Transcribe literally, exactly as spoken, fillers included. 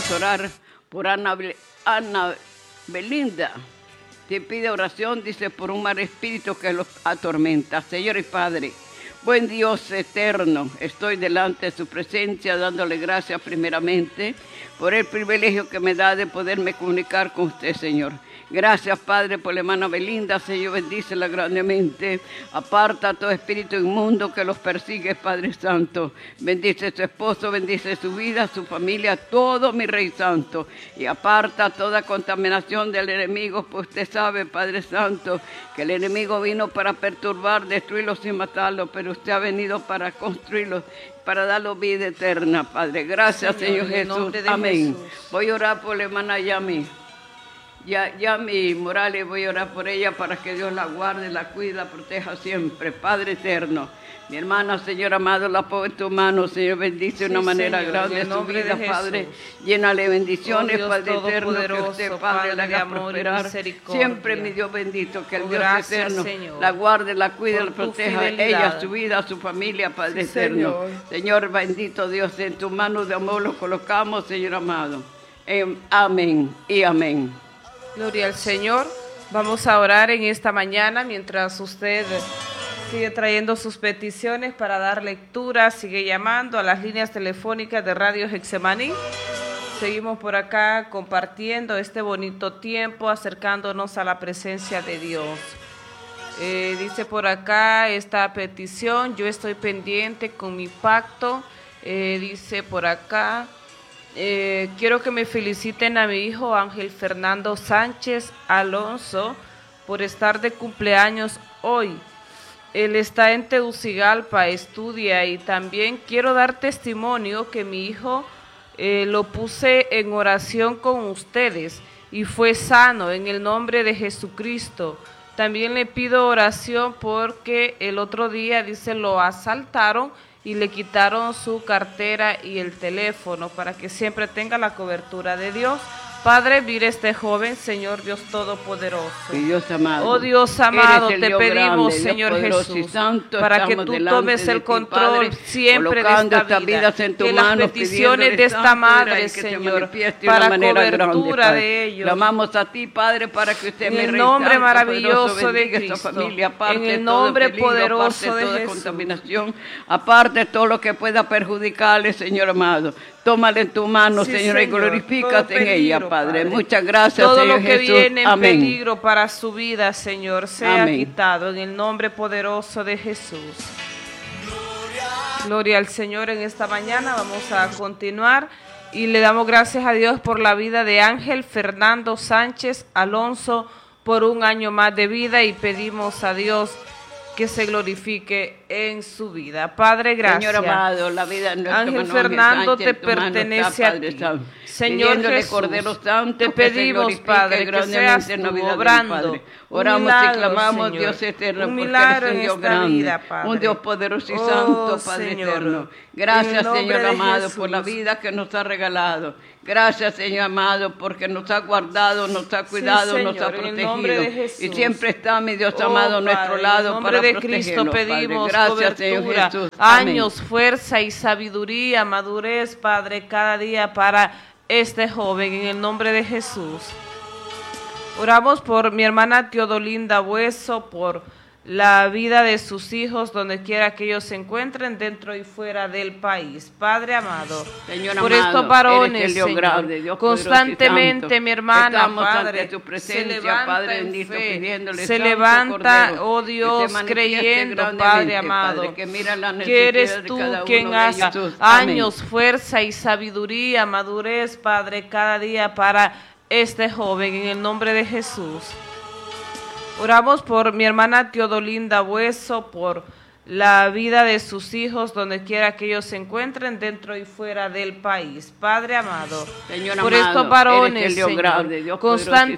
Vamos a orar por Ana, Ana Belinda. Te pide oración, dice, por un mal espíritu que los atormenta. Señor y Padre, buen Dios eterno, estoy delante de su presencia dándole gracias primeramente por el privilegio que me da de poderme comunicar con usted, Señor. Gracias, Padre, por la hermana Belinda. Señor, bendícela grandemente. Aparta a todo espíritu inmundo que los persigue, Padre Santo. Bendice a su esposo, bendice su vida, su familia, todo, mi Rey Santo. Y aparta toda contaminación del enemigo, pues usted sabe, Padre Santo, que el enemigo vino para perturbar, destruirlos y matarlos, pero usted ha venido para construirlos, para darlos vida eterna, Padre. Gracias, Señor, Señor Jesús. Amén. Jesús. Voy a orar por la hermana Yami. Ya, ya mi Morales, voy a orar por ella para que Dios la guarde, la cuide, la proteja siempre. Padre eterno, mi hermana, Señor amado, la pongo en tu mano, Señor, bendice de sí, una manera Señor, grande su vida, Padre. Llénale bendiciones, oh, Padre eterno, que usted, Padre, Padre la haga prosperar. Siempre, mi Dios bendito, que el oh, Dios gracias, eterno Señor, la guarde, la cuide, la proteja, ella, su vida, su familia, Padre sí, eterno. Señor. Señor bendito Dios, en tus manos de amor lo colocamos, Señor amado. Amén y amén. Gloria al Señor. Vamos a orar en esta mañana mientras usted sigue trayendo sus peticiones para dar lectura, sigue llamando a las líneas telefónicas de Radio Getsemaní. Seguimos por acá compartiendo este bonito tiempo, acercándonos a la presencia de Dios. Eh, dice por acá esta petición: yo estoy pendiente con mi pacto. Eh, dice por acá: Eh, quiero que me feliciten a mi hijo Ángel Fernando Sánchez Alonso por estar de cumpleaños hoy. Él está en Tegucigalpa, estudia, y también quiero dar testimonio que mi hijo eh, lo puse en oración con ustedes y fue sano en el nombre de Jesucristo. También le pido oración porque el otro día, dice, lo asaltaron y le quitaron su cartera y el teléfono, para que siempre tenga la cobertura de Dios. Padre, mire este joven, Señor Dios Todopoderoso. Y Dios amado, oh Dios amado, te Dios pedimos, grande, Señor Jesús, santo, para que tú tomes el control, Padre, siempre de esta vida, en tu que mano, las peticiones de esta madre, Señor, para cobertura grande, de ellos. Clamamos a ti, Padre, para que usted en me el nombre santo, maravilloso de Cristo, familia, en el nombre peligro, poderoso de toda Jesús. Contaminación, aparte todo lo que pueda perjudicarle, Señor amado. Tómale en tu mano, sí, Señor, Señor, y glorifícate en peligro, ella, Padre. Padre. Muchas gracias, todo Señor lo que Jesús. viene en Amén. peligro para su vida, Señor, sea Amén. quitado en el nombre poderoso de Jesús. Gloria. Gloria al Señor. En esta mañana vamos a continuar y le damos gracias a Dios por la vida de Ángel Fernando Sánchez Alonso, por un año más de vida, y pedimos a Dios que se glorifique en su vida. Padre, gracias. Señor amado, la vida de Ángel Fernando te pertenece a ti. Señor Jesús, Cordero Santo, te pedimos, Padre, que seas tú obrando. Oramos milagro, y clamamos, Señor, Dios eterno, un porque milagro eres un en Dios esta grande, vida, Padre. un Dios poderoso y Oh, santo, Padre Señor, eterno. Gracias, Señor amado, Jesús, por la vida que nos ha regalado. Gracias, Señor amado, porque nos ha guardado, nos ha cuidado, sí, Señor, nos ha protegido. Y siempre está, mi Dios oh, amado, a nuestro Padre, lado para de protegernos, Cristo pedimos Padre. Gracias, cobertura, Señor Jesús. años, Amén. fuerza y sabiduría, madurez, Padre, cada día para este joven, en el nombre de Jesús. Oramos por mi hermana Teodolinda Hueso, por la vida de sus hijos, donde quiera que ellos se encuentren, dentro y fuera del país. Padre amado, Señor por amado, estos varones, eres el Dios Señor, grande, Dios constantemente, mi hermana, Estamos Padre, ante tu presencia, se levanta Padre en bendito, fe, pidiéndole, se Santo levanta, Cordero, oh Dios, creyendo, Padre amado, Padre, que, mira la que eres tú quien hace años, Amén. fuerza y sabiduría, madurez, Padre, cada día para este joven, en el nombre de Jesús. Oramos por mi hermana Teodolinda Hueso, por la vida de sus hijos, donde quiera que ellos se encuentren, dentro y fuera del país. Padre amado, Señor por amado, estos varones, eres el Dios Señor, grande, Dios constantemente,